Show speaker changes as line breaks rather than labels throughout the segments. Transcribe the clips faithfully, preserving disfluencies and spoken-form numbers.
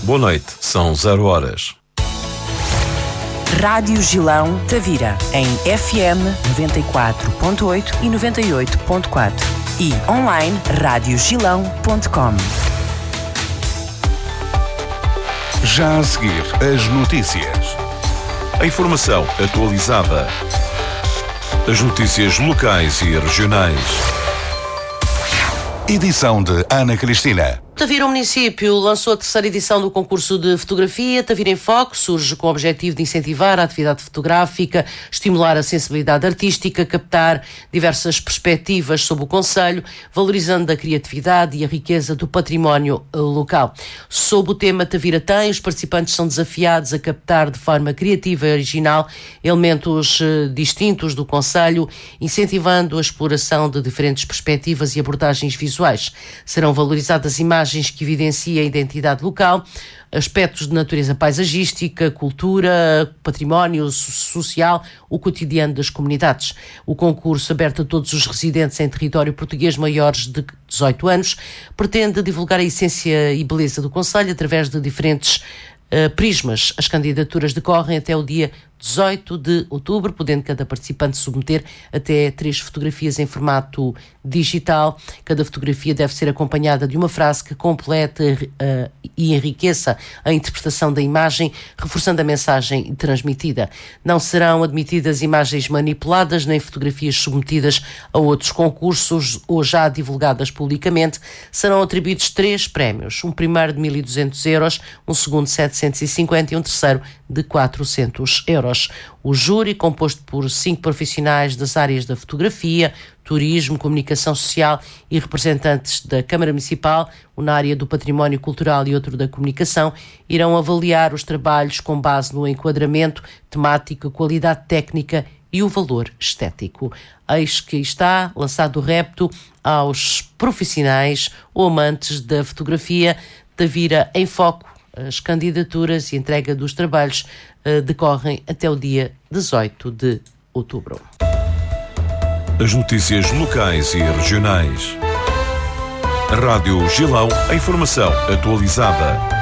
Boa noite, são zero horas.
Rádio Gilão Tavira, em F M noventa e quatro ponto oito e noventa e oito ponto quatro e online rádio gilão ponto com.
Já a seguir, as notícias.
A informação atualizada. As notícias locais e regionais.
Edição de Ana Cristina.
Tavira, o município lançou a terceira edição do concurso de fotografia. Tavira em Foco surge com o objetivo de incentivar a atividade fotográfica, estimular a sensibilidade artística, captar diversas perspectivas sobre o concelho, valorizando a criatividade e a riqueza do património local. Sob o tema Tavira Tem, os participantes são desafiados a captar de forma criativa e original elementos uh, distintos do concelho, incentivando a exploração de diferentes perspectivas e abordagens visuais. Serão valorizadas imagens que evidenciam a identidade local, aspectos de natureza paisagística, cultura, património social, o cotidiano das comunidades. O concurso, aberto a todos os residentes em território português maiores de dezoito anos, pretende divulgar a essência e beleza do concelho através de diferentes uh, prismas. As candidaturas decorrem até o dia dezoito de outubro, podendo cada participante submeter até três fotografias em formato digital. Cada fotografia deve ser acompanhada de uma frase que complete uh, e enriqueça a interpretação da imagem, reforçando a mensagem transmitida. Não serão admitidas imagens manipuladas nem fotografias submetidas a outros concursos ou já divulgadas publicamente. Serão atribuídos três prémios, um primeiro de mil e duzentos euros, um segundo de setecentos e cinquenta e um terceiro de quatrocentos euros. O júri, composto por cinco profissionais das áreas da fotografia, turismo, comunicação social e representantes da Câmara Municipal, um na área do património cultural e outro da comunicação, irão avaliar os trabalhos com base no enquadramento temático, qualidade técnica e o valor estético. Eis que está lançado o repto aos profissionais ou amantes da fotografia. Tavira em Foco. As candidaturas e entrega dos trabalhos uh, decorrem até o dia dezoito de outubro.
As notícias locais e regionais. Rádio Gilão, a informação atualizada.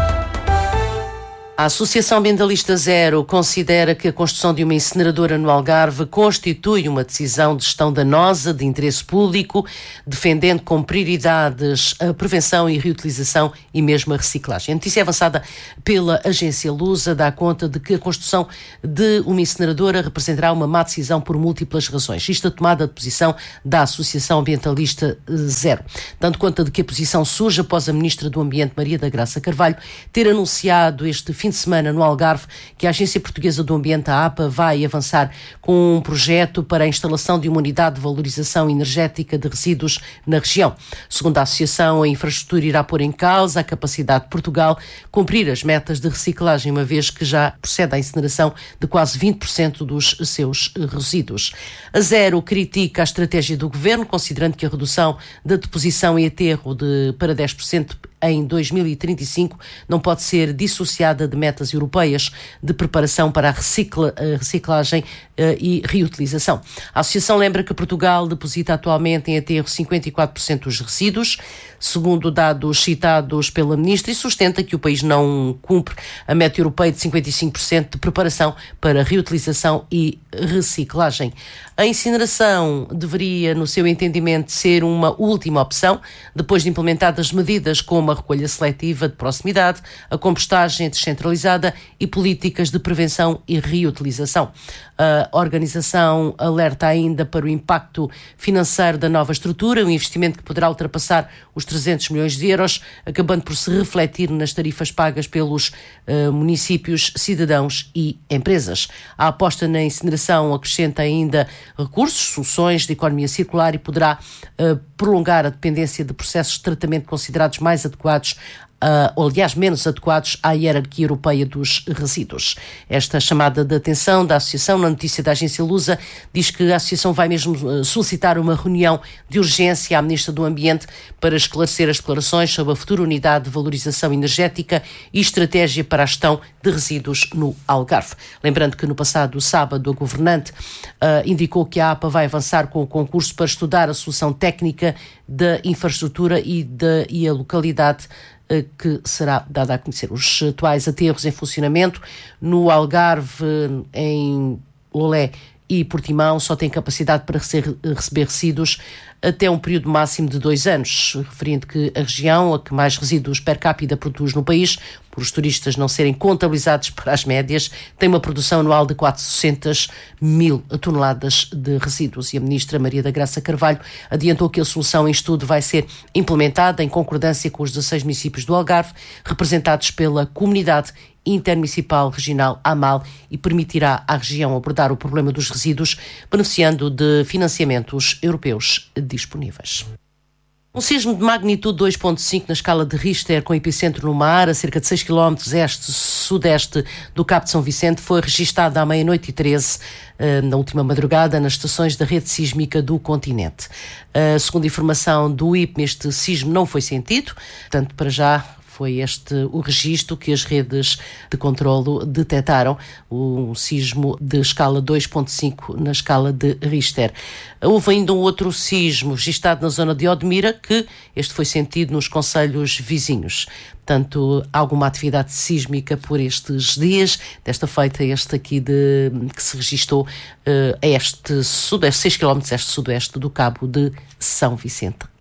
A Associação Ambientalista Zero considera que a construção de uma incineradora no Algarve constitui uma decisão de gestão danosa de interesse público, defendendo com prioridades a prevenção e reutilização e mesmo a reciclagem. A notícia é avançada pela agência Lusa dá conta de que a construção de uma incineradora representará uma má decisão por múltiplas razões. Isto a tomada de posição da Associação Ambientalista Zero. Dando conta de que a posição surge após a Ministra do Ambiente, Maria da Graça Carvalho, ter anunciado este fim de semana no Algarve que a Agência Portuguesa do Ambiente, a APA, vai avançar com um projeto para a instalação de uma unidade de valorização energética de resíduos na região. Segundo a Associação, a infraestrutura irá pôr em causa a capacidade de Portugal cumprir as metas de reciclagem, uma vez que já procede à incineração de quase vinte por cento dos seus resíduos. A Zero critica a estratégia do Governo, considerando que a redução da deposição em aterro de, para dez por cento em dois mil e trinta e cinco não pode ser dissociada de metas europeias de preparação para a, recicla, a reciclagem uh, e reutilização. A Associação lembra que Portugal deposita atualmente em aterro cinquenta e quatro por cento dos resíduos, segundo dados citados pela Ministra, e sustenta que o país não cumpre a meta europeia de cinquenta e cinco por cento de preparação para reutilização e reciclagem. A incineração deveria, no seu entendimento, ser uma última opção, depois de implementadas medidas como a recolha seletiva de proximidade, a compostagem descentralizada e políticas de prevenção e reutilização. A organização alerta ainda para o impacto financeiro da nova estrutura, um investimento que poderá ultrapassar os trezentos milhões de euros, acabando por se refletir nas tarifas pagas pelos uh, municípios, cidadãos e empresas. A aposta na incineração acrescenta ainda recursos, soluções de economia circular e poderá uh, prolongar a dependência de processos de tratamento considerados mais adequados Uh, ou aliás menos adequados à hierarquia europeia dos resíduos. Esta chamada de atenção da Associação, na notícia da agência Lusa, diz que a Associação vai mesmo uh, solicitar uma reunião de urgência à Ministra do Ambiente para esclarecer as declarações sobre a futura unidade de valorização energética e estratégia para a gestão de resíduos no Algarve. Lembrando que no passado sábado a governante uh, indicou que a APA vai avançar com o concurso para estudar a solução técnica da infraestrutura e, da, e a localidade que será dada a conhecer. Os atuais aterros em funcionamento no Algarve, em Lolé e Portimão só têm capacidade para receber resíduos até um período máximo de dois anos, referindo que a região a que mais resíduos per capita produz no país, por os turistas não serem contabilizados para as médias, tem uma produção anual de quatrocentas mil toneladas de resíduos. E a ministra Maria da Graça Carvalho adiantou que a solução em estudo vai ser implementada em concordância com os dezasseis municípios do Algarve, representados pela Comunidade Intermunicipal Regional AMAL, e permitirá à região abordar o problema dos resíduos, beneficiando de financiamentos europeus disponíveis. Um sismo de magnitude dois ponto cinco na escala de Richter, com epicentro no mar, a cerca de seis quilómetros este-sudeste do Cabo de São Vicente, foi registado à meia-noite e treze, na última madrugada, nas estações da rede sísmica do continente. Segundo a informação do I P M, este sismo não foi sentido, portanto, para já, foi este o registro que as redes de controlo detectaram, um sismo de escala dois ponto cinco na escala de Richter. Houve ainda um outro sismo registado na zona de Odmira, que este foi sentido nos concelhos vizinhos. Portanto, alguma atividade sísmica por estes dias, desta feita este aqui de, que se registou uh, a este sudeste, seis quilómetros este-sudeste do Cabo de São Vicente.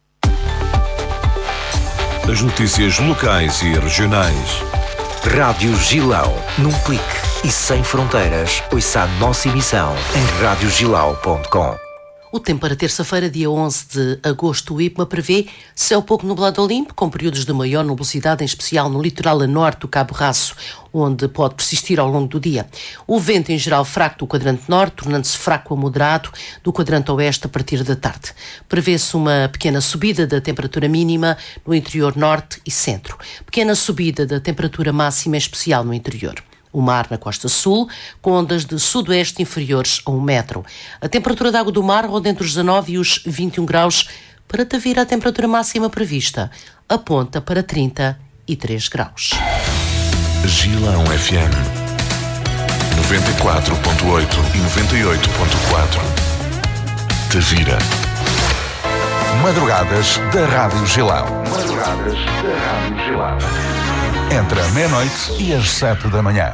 As notícias locais e regionais.
Rádio Gilão, num clique e sem fronteiras. Ouça a nossa emissão em rádio gilau ponto com.
O tempo para terça-feira, dia onze de agosto, o I P M A prevê céu pouco nublado ao limpo, com períodos de maior nubosidade, em especial no litoral a norte do Cabo Raço, onde pode persistir ao longo do dia. O vento, em geral, fraco do quadrante norte, tornando-se fraco a moderado do quadrante oeste a partir da tarde. Prevê-se uma pequena subida da temperatura mínima no interior norte e centro. Pequena subida da temperatura máxima, em especial no interior. O mar na costa sul, com ondas de sudoeste inferiores a um metro. A temperatura da água do mar ronda entre os dezanove e os vinte e um graus. Para Tavira, a temperatura máxima prevista aponta para trinta e três graus.
Gilão F M noventa e quatro ponto oito e noventa e oito ponto quatro. Tavira.
Madrugadas da Rádio Gilão. Madrugadas da Rádio Gilão. Entre a meia-noite e as sete da manhã.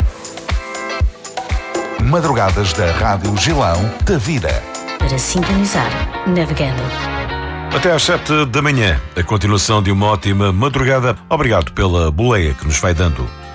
Madrugadas da Rádio Gilão, Tavira.
Para sintonizar, navegando.
Até às sete da manhã, a continuação de uma ótima madrugada. Obrigado pela boleia que nos vai dando.